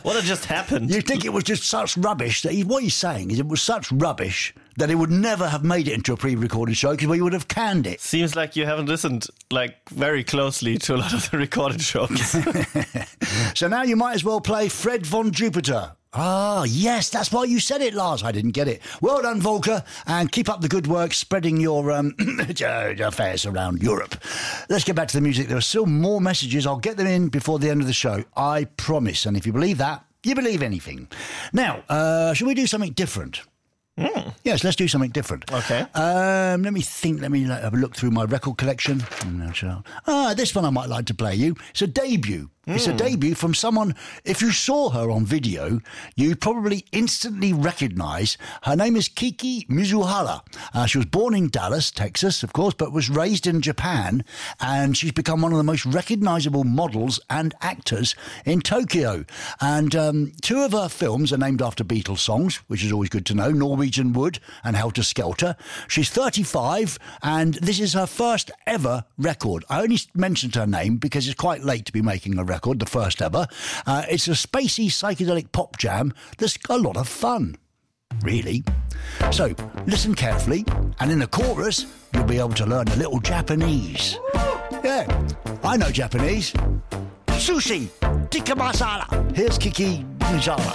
What had just happened? You think it was just such rubbish that what he's saying is it was such rubbish that it would never have made it into a pre-recorded show because we would have canned it. Seems like you haven't listened very closely to a lot of the recorded shows. So now you might as well play Fred von Jupiter. Ah, yes, that's why you said it, Lars. I didn't get it. Well done, Volker, and keep up the good work spreading your affairs around Europe. Let's get back to the music. There are still more messages. I'll get them in before the end of the show. I promise. And if you believe that, you believe anything. Now, shall we do something different? Yes, let's do something different. Okay. Let me think. Let me have a look through my record collection. This one I might like to play you. It's a debut. It's a debut from someone, if you saw her on video, you probably instantly recognise. Her name is Kiki Mizuhara. She was born in Dallas, Texas, of course, but was raised in Japan, and she's become one of the most recognisable models and actors in Tokyo. And two of her films are named after Beatles songs, which is always good to know, Norwegian Wood and Helter Skelter. She's 35, and this is her first ever record. I only mentioned her name because it's quite late to be making a record, the first ever. It's a spacey psychedelic pop jam that's a lot of fun, really. So listen carefully, and in the chorus you'll be able to learn a little Japanese. Yeah, I know Japanese. Sushi tikka masala. Here's Kiki Mizuhara.